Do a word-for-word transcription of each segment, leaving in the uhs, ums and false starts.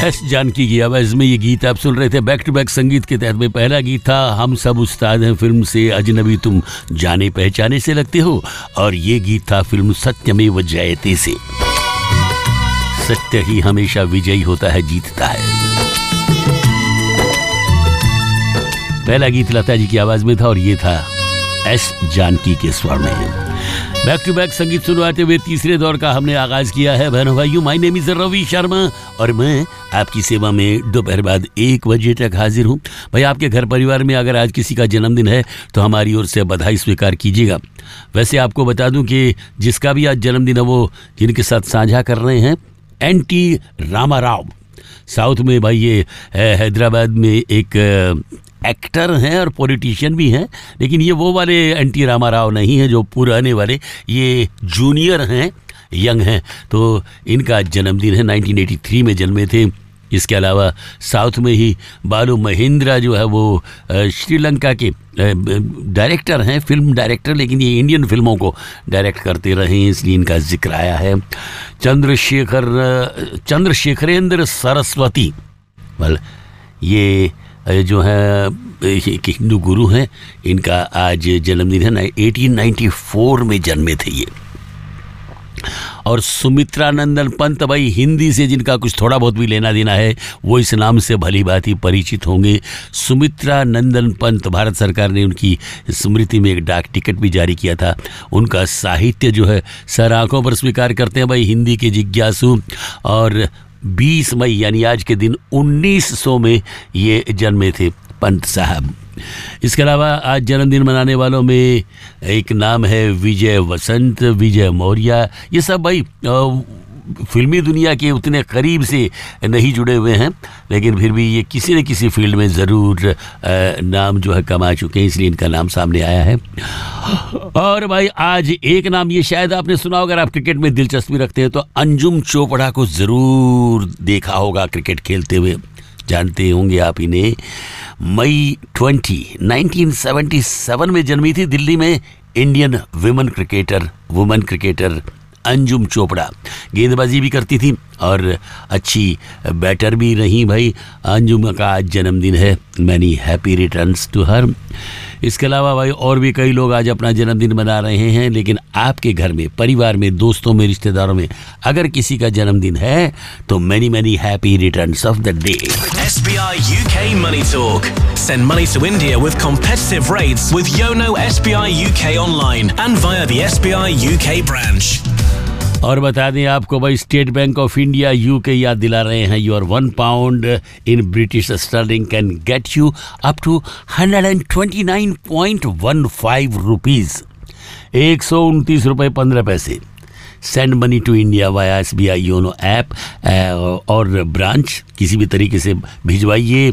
S Janaki की आवाज में ये गीत आप सुन रहे थे बैक टू बैक संगीत के तहत में। पहला गीत था हम सब उस्ताद हैं फिल्म से, अजनबी तुम जाने पहचाने से लगते हो, और ये गीत था फिल्म सत्यमेव जयते से। सत्य ही हमेशा विजयी होता है, जीतता है। पहला गीत लता जी की आवाज में था और ये था एस जानकी के स्वर में। बैक टू बैक संगीत सुनवाते हुए तीसरे दौर का हमने आगाज किया है बहनों भाइयों। My name is Ravi Sharma और मैं आपकी सेवा में दोपहर बाद एक बजे तक हाजिर हूँ। भाई आपके घर परिवार में अगर आज किसी का जन्मदिन है तो हमारी ओर से बधाई स्वीकार कीजिएगा। वैसे आपको बता दूं कि जिसका भी आज जन्मदिन है वो जिनके साथ साझा कर रहे हैं एन टी रामाराव। साउथ में भाई ये हैदराबाद में एक एक्टर हैं और पॉलिटिशियन भी हैं, लेकिन ये वो वाले एन टी रामाराव नहीं हैं जो पुराने वाले, ये जूनियर हैं, यंग हैं। तो इनका जन्मदिन है, नाइनटीन एटी थ्री में जन्मे थे। इसके अलावा साउथ में ही बालू महेंद्रा जो है वो श्रीलंका के डायरेक्टर हैं, फिल्म डायरेक्टर, लेकिन ये इंडियन फिल्मों को डायरेक्ट करते रहे हैं इसलिए इनका जिक्र आया है। चंद्रशेखर चंद्रशेखरेंद्र सरस्वती, वेल ये जो है हिंदू गुरु हैं, इनका आज जन्मदिन है। अठारह सौ चौरानवे में जन्मे थे ये। और सुमित्रा नंदन पंत, भाई हिंदी से जिनका कुछ थोड़ा बहुत भी लेना देना है वो इस नाम से भली भांति परिचित होंगे। सुमित्रा नंदन पंत, भारत सरकार ने उनकी स्मृति में एक डाक टिकट भी जारी किया था। उनका साहित्य जो है सर आंखों पर स्वीकार करते हैं भाई हिंदी के जिज्ञासु। और बीस मई यानी आज के दिन उन्नीस सौ में ये जन्मे थे पंत साहब। इसके अलावा आज जन्मदिन मनाने वालों में एक नाम है विजय वसंत, विजय मौर्य। ये सब भाई फिल्मी दुनिया के उतने करीब से नहीं जुड़े हुए हैं, लेकिन फिर भी ये किसी न किसी फील्ड में ज़रूर नाम जो है कमा चुके हैं, इसलिए इनका नाम सामने आया है। और भाई आज एक नाम ये शायद आपने सुना होगा, अगर आप क्रिकेट में दिलचस्पी रखते हैं तो अंजुम चोपड़ा को ज़रूर देखा होगा क्रिकेट खेलते हुए, जानते होंगे आप इन्हें। मई बीस नाइनटीन सेवेंटी सेवन में जन्मी थी दिल्ली में Indian women cricketer women cricketer Anjum Chopra. गेंदबाजी भी करती थी और अच्छी बैटर भी रही भाई। अंजुम का आज जन्मदिन है, many happy returns to her. इसके अलावा भाई और भी कई लोग आज अपना जन्मदिन मना रहे हैं, लेकिन आपके घर में, परिवार में, दोस्तों में, रिश्तेदारों में अगर किसी का जन्मदिन है तो many many happy returns of the day. S B I U K Money Talk. Send money to India with competitive rates with Yono S B I U K online and via the S B I U K branch. और बता दें आपको भाई state bank of India UK याद दिला रहे हैं your one pound in British Stirling can get you up two hundred and twenty nine point one five rupees, एक सौ उनतीस रुपये पंद्रह पैसे। Send money to India via S B I YONO app और ब्रांच, किसी भी तरीके से भिजवाइए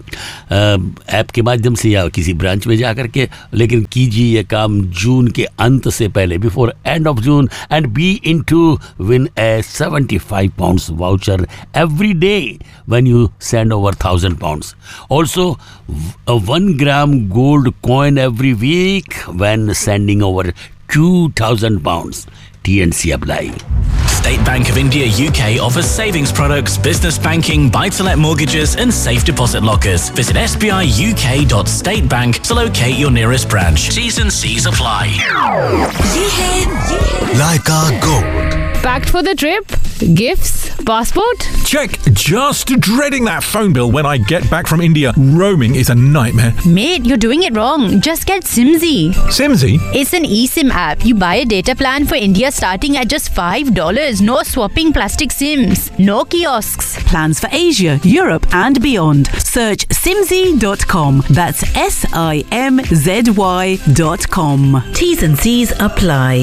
ऐप के माध्यम से या किसी ब्रांच में जा करके, लेकिन कीजिए ये काम जून के अंत से पहले, before end of June, and be in to win A seventy five pounds voucher every day when you send over one thousand pounds. Also, a one gram gold coin every week when sending over two thousand pounds. T and C apply. State Bank of India U K offers savings products, business banking, buy-to-let mortgages and safe deposit lockers. Visit s b i u k dot state bank to locate your nearest branch. T's and C's apply. ये है, ये है Laika Gold. Packed for the trip? Gifts? Passport? Check. Just dreading that phone bill when I get back from India. Roaming is a nightmare. Mate, you're doing it wrong. Just get Simzy. Simzy? It's an eSIM app. You buy a data plan for India starting at just five dollars. No swapping plastic SIMs. No kiosks. Plans for Asia, Europe and beyond. Search simzy dot com. That's S I M Z Y dot com. T's and C's apply.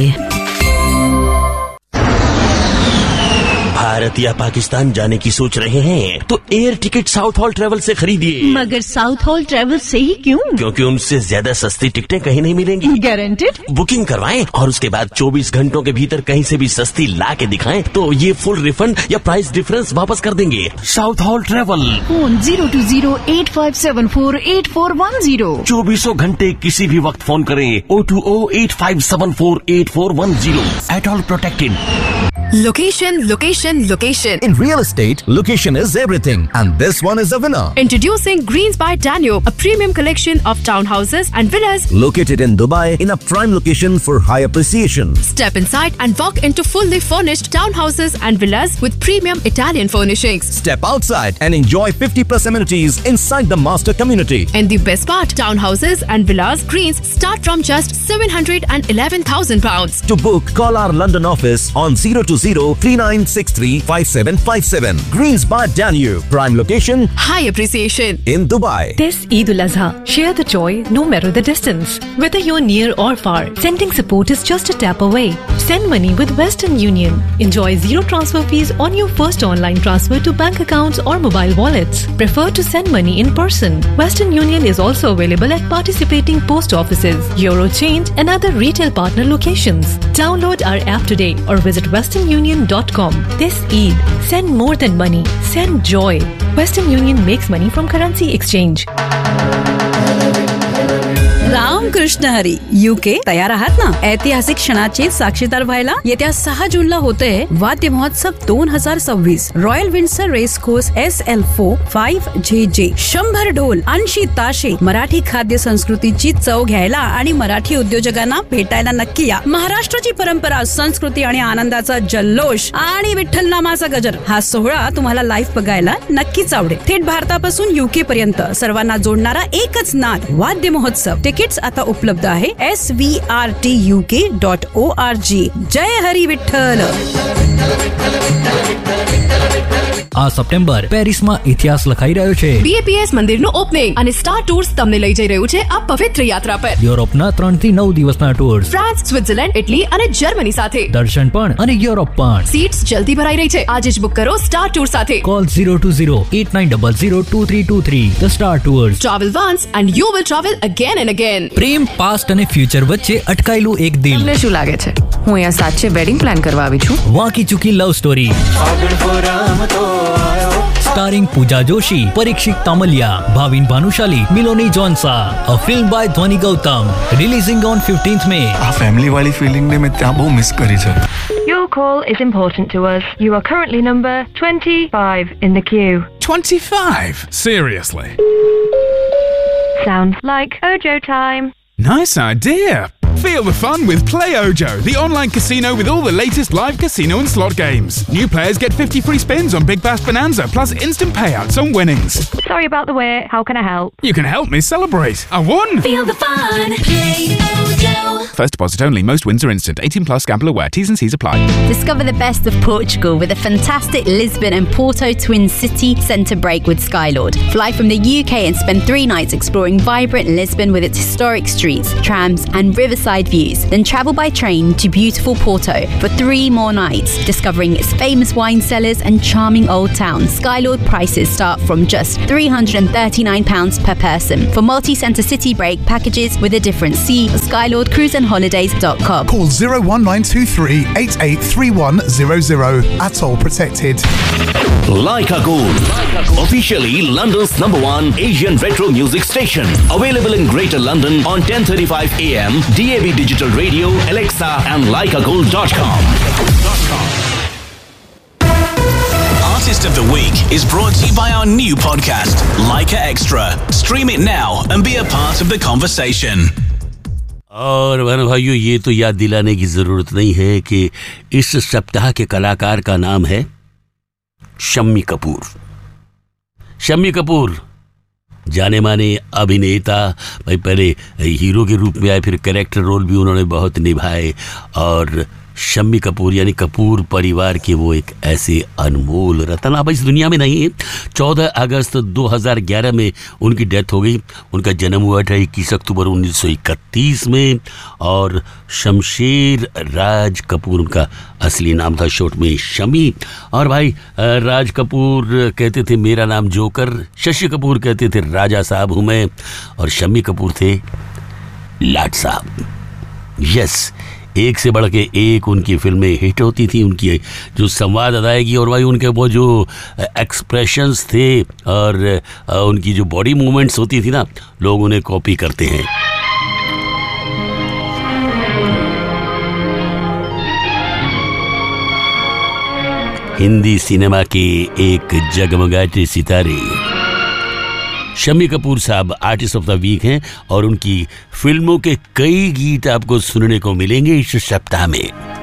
Bharat या पाकिस्तान जाने की सोच रहे हैं तो air ticket south hall travel से खरीदिए। मगर साउथ हॉल ट्रेवल से ही क्यों? क्योंकि उनसे ज्यादा सस्ती टिकटें कहीं नहीं मिलेंगी। गारंटेड? बुकिंग करवाएं और उसके बाद चौबीस घंटों के भीतर कहीं से भी सस्ती ला के दिखाएं तो ये फुल रिफंड या प्राइस डिफरेंस वापस कर देंगे। South hall travel, phone zero to zero eight five seven four eight four one zero. चौबीसों घंटे किसी भी वक्त फोन करें O two O eight five seven four eight four one zero. At all protected. Location, location, location. In real estate, location is everything, and this one is a winner. Introducing Greens by Danube, a premium collection of townhouses and villas Located in Dubai in a prime location for high appreciation. Step inside and walk into fully furnished townhouses and villas with premium Italian furnishings. Step outside and enjoy fifty plus amenities inside the master community. And the best part, townhouses and villas Greens start from just seven hundred eleven thousand pounds. To book, call our London office on zero two zero, three nine six three, five seven five seven. Greens by Danube, prime location, high appreciation in Dubai. This Eid al-Azha, share the joy no matter the distance. Whether you're near or far, sending support is just a tap away. Send money with Western Union. Enjoy zero transfer fees on your first online transfer to bank accounts or mobile wallets. Prefer to send money in person. Western Union is also available at participating post offices, Eurochange and other retail partner locations. Download our app today or visit western union dot com. This Eid, send more than money. Send joy. Western Union makes money from currency exchange. Ramakrishna Hari UK तयार आहात ना? ऐतिहासिक क्षणाचे साक्षीदार व्हायला येत्या सहा जूनला होते वाद्य महोत्सव दोन हजार सव्वीस. Royal Windsor race course S L four five जे जे. शंभर ढोल, ऐंशी ताशे, मराठी खाद्य संस्कृतीची चव घ्यायला आणि मराठी उद्योजकांना भेटायला नक्की या. महाराष्ट्राची परंपरा, संस्कृती आणि आनंदाचा जल्लोष आणि विठ्ठल नामाचा गजर हा सोहळा तुम्हाला लाईव्ह बघायला नक्कीच आवडेल. थेट भारतापासून युके पर्यंत सर्वांना जोडणारा एकच नाद वाद्य महोत्सव. तिकीट्स आता उपलब्ध आहे S V R T U के डॉट ओ आर जी. जय हरी विठ्ठल. આ સપ્ટેમ્બર પેરિસમાં ઇતિહાસ લખાઈ રહ્યો છે. બીએપીએસ મંદિરનું ઓપનિંગ અને સ્ટાર ટૂર્સ તમને લઈ જઈ રહ્યું છે આ પવિત્ર યાત્રા પર. યુરોપના ત્રણ થી નવ દિવસના ટૂર્સ, ફ્રાન્સ, સ્વિટ્ઝરલેન્ડ, ઇટલી અને જર્મની સાથે દર્શન પણ અને યુરોપ પણ. સીટ્સ જલ્દી ભરાઈ રહી છે. આજે જ બુક કરો સ્ટાર ટૂર સાથે. Call zero two zero, eight nine zero zero, two three two three. The Star Tours. Travel once and you will travel again and again. Prem, past અને ફ્યુચર વચ્ચે અટકાયેલું એક દિલ. તમને શું લાગે છે હું અહીંયા સાચે વેડિંગ પ્લાન કરવા આવી છું? વાંકી ચૂકી love story. Starring Pooja Joshi, Parikshit Tamalia, Bhavin Bhanushali, Miloni Jonsa. A film by Dhwani Gautam. Releasing on fifteenth May. આ ફેમિલી વાળી ફીલિંગ ને મેં ત્યાં બહુ મિસ કરી છે. Your call is important to us. You are currently number twenty-five in the queue. twenty-five? Seriously? Sounds like Ojo time. Nice idea. Feel the fun with Play Ojo, the online casino with all the latest live casino and slot games. New players get fifty free spins on Big Bash Bonanza, plus instant payouts on winnings. Sorry about the wait. How can I help? You can help me celebrate. I won! Feel the fun. Play Ojo. First deposit only. Most wins are instant. eighteen plus. Gamble aware. T's and C's apply. Discover the best of Portugal with a fantastic Lisbon and Porto Twin City centre break with Skylord. Fly from the U K and spend three nights exploring vibrant Lisbon with its historic streets, trams and riverside views. Then travel by train to beautiful Porto for three more nights, discovering its famous wine cellars and charming old town. Skylord prices start from just three hundred thirty-nine pounds per person. For multi-centre city break packages with a different see skylord cruise and holidays dot com. Call zero one nine two three, eight eight three one zero zero. Atoll protected. Leica Gold, officially London's number one Asian retro music station. Available in Greater London on ten thirty-five A M, D A B Digital Radio, Alexa and leica gold dot com. Artist of the Week is brought to you by our new podcast, Leica Extra. Stream it now and be a part of the conversation. और बहन भाइयों, ये तो याद दिलाने की जरूरत नहीं है कि इस सप्ताह के कलाकार का नाम है शम्मी कपूर. शम्मी कपूर जाने माने अभिनेता, भाई पहले हीरो के रूप में आए, फिर कैरेक्टर रोल भी उन्होंने बहुत निभाए. और शम्मी कपूर यानी कपूर परिवार के वो एक ऐसे अनमोल रतन अब इस दुनिया में नहीं है. चौदह अगस्त दो हज़ार ग्यारह में उनकी डेथ हो गई. उनका जन्म हुआ था इक्कीस अक्टूबर उन्नीस सौ इकतीस में. और शमशेर राज कपूर उनका असली नाम था, शॉर्ट में शमी. और भाई राज कपूर कहते थे मेरा नाम जोकर, शशि कपूर कहते थे राजा साहब हूँ मैं, और शम्मी कपूर थे लाट साहब. यस, एक से बढ़ के एक उनकी फिल्में हिट होती थी. उनकी जो संवाद अदायगी और भाई उनके वो जो एक्सप्रेशंस थे और उनकी जो बॉडी मूवमेंट्स होती थी ना, लोग उन्हें कॉपी करते हैं. हिंदी सिनेमा के एक जगमगाते सितारे शम्मी कपूर साहब आर्टिस्ट ऑफ द वीक हैं और उनकी फिल्मों के कई गीत आपको सुनने को मिलेंगे इस सप्ताह में।